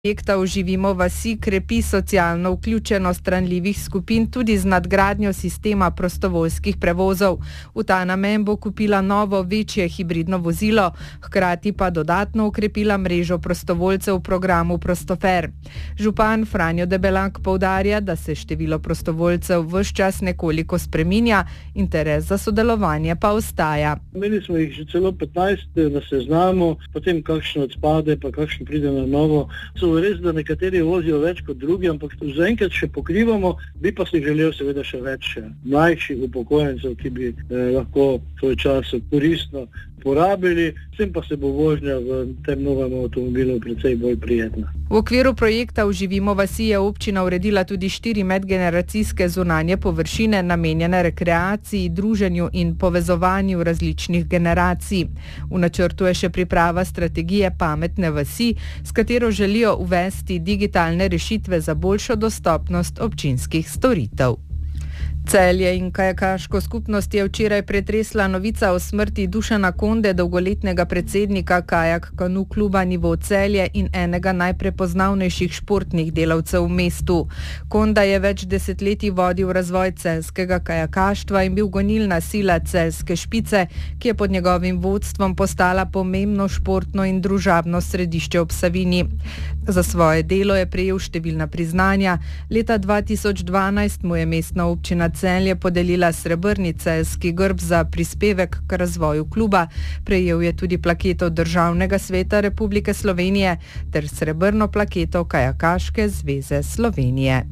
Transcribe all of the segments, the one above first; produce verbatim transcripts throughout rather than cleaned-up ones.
Projekta Oživimo vasi krepi socialno vključenost ranljivih skupin tudi z nadgradnjo sistema prostovoljskih prevozov. V ta namen bo kupila novo, večje hibridno vozilo, hkrati pa dodatno ukrepila mrežo prostovoljcev v programu Prostofer. Župan Franjo Debelak poudarja, da se število prostovoljcev ves čas nekoliko spreminja, interes za sodelovanje pa ostaja. Imeli smo jih že celo petnajst na seznamu, potem kakšno odpade, pa kakšno pride na novo. Res, da nekateri vozijo več kot drugi, ampak zaenkrat še pokrivamo, bi pa si želel seveda še več mlajših upokojencev, ki bi eh, lahko svoj čas koristno porabili, vsem pa se bo vožnja v tem novem avtomobilu precej bolj prijetna. V okviru projekta Oživimo vasi je občina uredila tudi štiri medgeneracijske zunanje površine namenjene rekreaciji, druženju in povezovanju različnih generacij. V načrtu je še priprava strategije pametne vasi, s katero želijo uvesti digitalne rešitve za boljšo dostopnost občinskih storitev. Celje in kajakaško skupnost je včeraj pretresla novica o smrti Dušana Konde, dolgoletnega predsednika Kajak Kanu kluba Nivo Celje in enega najprepoznavnejših športnih delavcev v mestu. Konda je več desetletij vodil razvoj celjskega kajakaštva in bil gonilna sila celjske špice, ki je pod njegovim vodstvom postala pomembno športno in družabno središče ob Savinji. Za svoje delo je prejel številna priznanja. Leta dva tisoč dvanajst mu je mestna občina Celje podelila srebrni celjski grb za prispevek k razvoju kluba. Prejel je tudi plaketo Državnega sveta Republike Slovenije ter srebrno plaketo Kajakaške zveze Slovenije.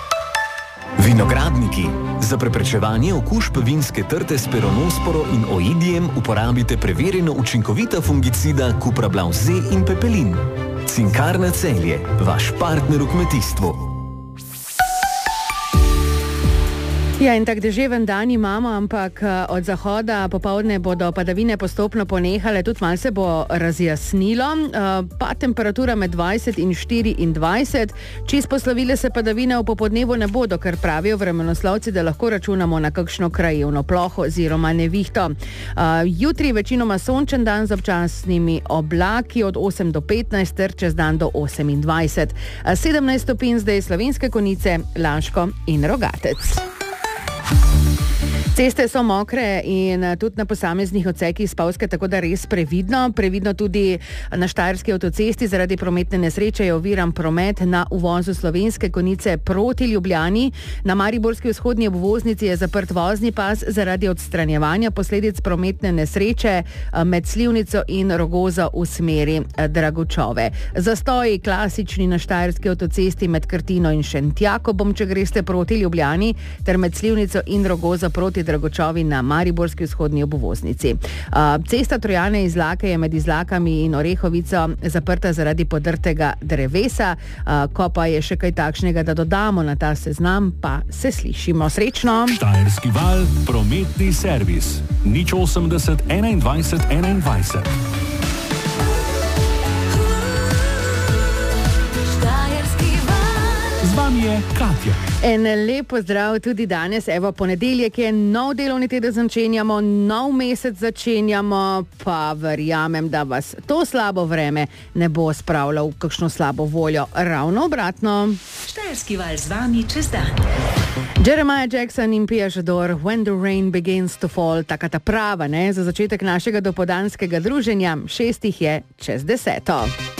Vinogradniki. Za preprečevanje okužb vinske trte s peronosporo in oidijem uporabite preverjeno učinkovita fungicida Cuprablav Z in Pepelin. Cinkarna Celje, vaš partner v kmetijstvu. Ja, in tak deževen dan imamo, ampak od zahoda popoldne bodo padavine postopno ponehale, tudi malo se bo razjasnilo, pa temperatura med dvajset in štiriindvajset. Čist poslovile se padavine v popodnevu ne bodo, ker pravijo vremenoslovci, da lahko računamo na kakšno krajevno ploho oziroma nevihto. Jutri večinoma sončen dan z občasnimi oblaki od osem do petnajst ter čez dan do osemindvajset. sedemnajst stopinj zdaj Slovenske Konjice, Laško in Rogatec. Ceste so mokre in tudi na posameznih odsekih spolzke, tako da res previdno. Previdno tudi na Štajerski avtocesti zaradi prometne nesreče je oviran promet na uvozu Slovenske Konjice proti Ljubljani. Na Mariborski vzhodni obvoznici je zaprt vozni pas zaradi odstranjevanja posledic prometne nesreče med Slivnico in Rogozo v smeri Dragočove. Zastoji klasični na Štajerski avtocesti med Krtino in Šentjakobom, če greste proti Ljubljani, ter med Slivnico in Rogozo proti Dragočovi na Mariborski vzhodni obvoznici. Cesta Trojane Izlake je med Izlakami in Orehovico zaprta zaradi podrtega drevesa. Ko pa je še kaj takšnega, da dodamo na ta seznam, pa se slišimo. Srečno! Štajerski val, prometni servis. nič osemdeset enaindvajset enaindvajset. Je Katja. En lep pozdrav tudi danes. Evo, ponedeljek je, nov delovni teden začenjamo, nov mesec začenjamo, pa verjamem, da vas to slabo vreme ne bo spravljal v kakšno slabo voljo. Ravno obratno. Štajerski val z vami čez dan. Jeremiah Jackson in Pia Žador, When the Rain Begins to Fall, taka ta prava, ne, za začetek našega dopoldanskega druženja. Šestih je čez deseto.